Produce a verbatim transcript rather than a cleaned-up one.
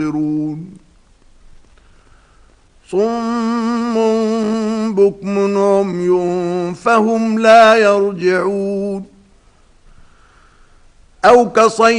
صم بكم عمي فهم لا يرجعون أو كصيب